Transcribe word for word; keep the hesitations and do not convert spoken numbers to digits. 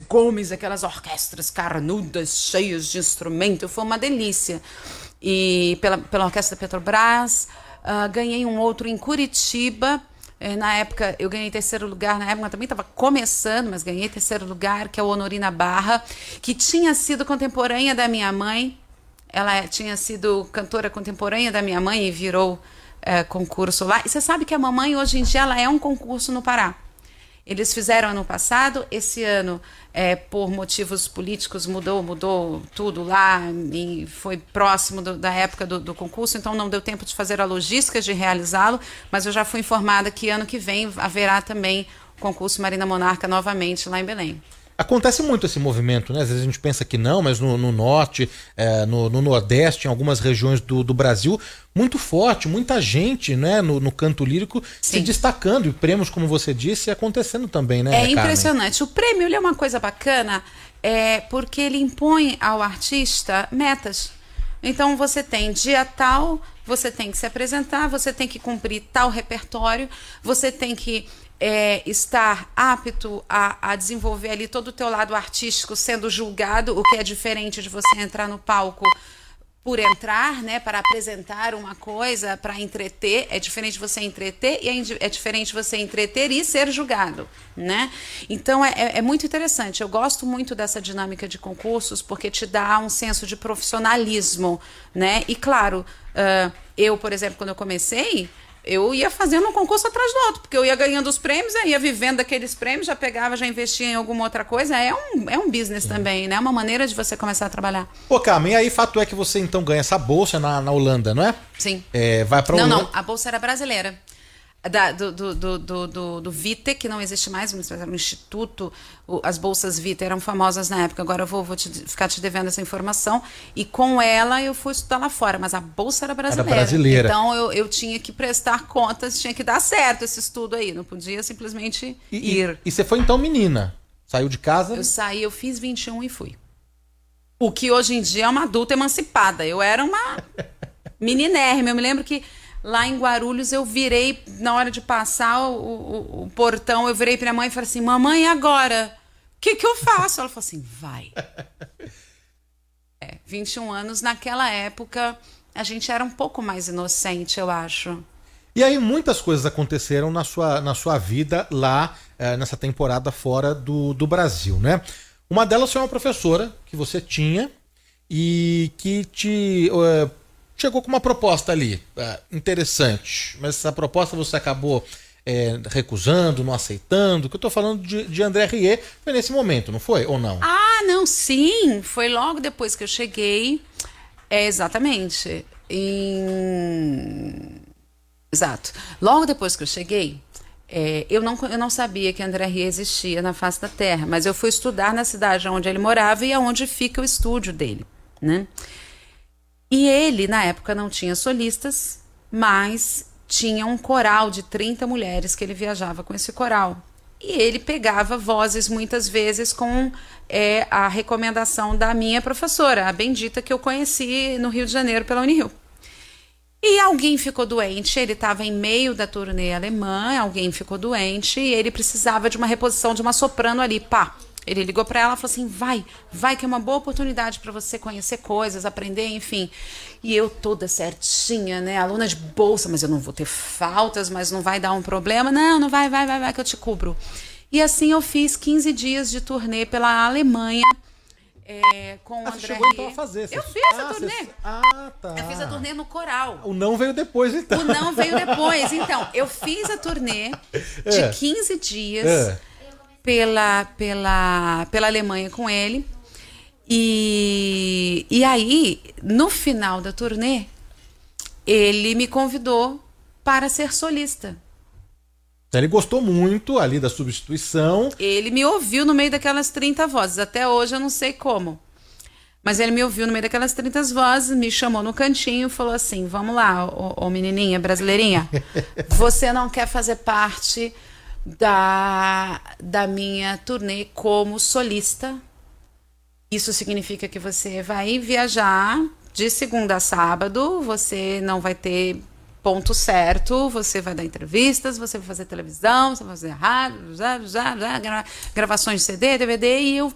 Gomes, aquelas orquestras carnudas, cheias de instrumento, foi uma delícia. E pela, pela Orquestra Petrobras, uh, ganhei um outro em Curitiba. Na época, eu ganhei terceiro lugar, na época eu também estava começando, mas ganhei terceiro lugar, que é o Honorina Barra, que tinha sido contemporânea da minha mãe. Ela tinha sido cantora contemporânea da minha mãe e virou é, concurso lá. E você sabe que a mamãe, hoje em dia, ela é um concurso no Pará. Eles fizeram ano passado, esse ano, é, por motivos políticos, mudou, mudou tudo lá, e foi próximo do, da época do, do concurso, então não deu tempo de fazer a logística de realizá-lo, mas eu já fui informada que ano que vem haverá também o concurso Marina Monarca novamente lá em Belém. Acontece muito esse movimento, né? Às vezes a gente pensa que não, mas no, no norte, é, no, no nordeste, em algumas regiões do, do Brasil, muito forte, muita gente, né, no, no canto lírico se destacando, e prêmios, como você disse, acontecendo também, né, É Carmen? Impressionante. O prêmio, ele é uma coisa bacana, é, porque ele impõe ao artista metas. Então você tem dia tal, você tem que se apresentar, você tem que cumprir tal repertório, você tem que É, estar apto a, a desenvolver ali todo o teu lado artístico sendo julgado, o que é diferente de você entrar no palco por entrar, né, para apresentar uma coisa, para entreter. É diferente você entreter e é, é diferente você entreter e ser julgado, né? Então é, é muito interessante. Eu gosto muito dessa dinâmica de concursos porque te dá um senso de profissionalismo, né? E claro, uh, eu, por exemplo, quando eu comecei, eu ia fazendo um concurso atrás do outro, porque eu ia ganhando os prêmios, eu ia vivendo aqueles prêmios, já pegava, já investia em alguma outra coisa. É um, é um business Sim. também, né? Uma maneira de você começar a trabalhar. Pô, Carmen, e aí fato é que você então ganha essa bolsa na, na Holanda, não é? Sim. É, vai pra Não, Holanda. não, a bolsa era brasileira. Da, do, do, do, do, do, do Vite, que não existe mais, um instituto, o, as bolsas Vite eram famosas na época, agora eu vou, vou te, ficar te devendo essa informação, e com ela eu fui estudar lá fora, mas a bolsa era brasileira. Era brasileira. Então eu, eu tinha que prestar contas, tinha que dar certo esse estudo aí, não podia simplesmente e, ir. E, e você foi então menina? Saiu de casa? Eu saí, eu fiz vinte e um e fui. O que hoje em dia é uma adulta emancipada. Eu era uma meninérrima, eu me lembro que lá em Guarulhos eu virei, na hora de passar o, o, o portão, eu virei pra minha mãe e falei assim, mamãe, e agora? O que que eu faço? Ela falou assim, vai. É, vinte e um anos, naquela época, a gente era um pouco mais inocente, eu acho. E aí muitas coisas aconteceram na sua, na sua vida lá, é, nessa temporada fora do, do Brasil, né? Uma delas foi uma professora que você tinha e que te... Uh, chegou com uma proposta ali, uh, interessante, mas essa proposta você acabou é, recusando, não aceitando, que eu tô falando de, de André Rieu, foi nesse momento, não foi? Ou não? Ah, não, sim, foi logo depois que eu cheguei, é, exatamente, em... exato, logo depois que eu cheguei, é, eu, não, eu não sabia que André Rieu existia na face da terra, mas eu fui estudar na cidade onde ele morava e aonde fica o estúdio dele, né? E ele, na época, não tinha solistas, mas tinha um coral de trinta mulheres que ele viajava com esse coral. E ele pegava vozes, muitas vezes, com é, a recomendação da minha professora, a bendita que eu conheci no Rio de Janeiro pela Unirio. E alguém ficou doente, ele estava em meio da turnê alemã, alguém ficou doente e ele precisava de uma reposição de uma soprano ali, pá. Ele ligou para ela e falou assim, vai, vai que é uma boa oportunidade para você conhecer coisas, aprender, enfim. E eu toda certinha, né, aluna de bolsa, mas eu não vou ter faltas, mas não vai dar um problema. Não, não vai, vai, vai, vai que eu te cubro. E assim eu fiz quinze dias de turnê pela Alemanha, é, com o ah, André você chegou Rieu. então a fazer. Eu Você... fiz ah, a turnê. Você... Ah, tá. Eu fiz a turnê no coral. O não veio depois, então. O não veio depois. Então, eu fiz a turnê de é. quinze dias... É. Pela, pela, pela Alemanha com ele. E, e aí, no final da turnê, ele me convidou para ser solista. Ele gostou muito ali da substituição. Ele me ouviu no meio daquelas trinta vozes. Até hoje eu não sei como. Mas ele me ouviu no meio daquelas trinta vozes, me chamou no cantinho e falou assim, vamos lá, ô, ô menininha brasileirinha, você não quer fazer parte... Da, da minha turnê como solista. Isso significa que você vai viajar de segunda a sábado, você não vai ter ponto certo, você vai dar entrevistas, você vai fazer televisão, você vai fazer rádio, já, já, já, gravações de C D, D V D, e eu